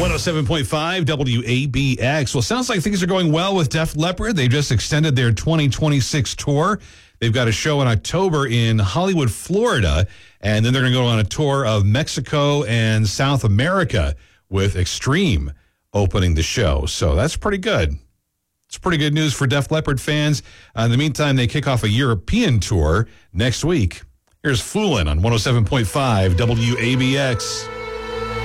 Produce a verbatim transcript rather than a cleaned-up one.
one oh seven point five W A B X. Well, sounds like things are going well with Def Leppard. They just extended their twenty twenty-six tour. They've got a show in October in Hollywood, Florida, and then they're going to go on a tour of Mexico and South America with Extreme opening the show. So that's pretty good. It's pretty good news for Def Leppard fans. Uh, in the meantime, they kick off a European tour next week. Here's Foolin' on one oh seven point five W A B X.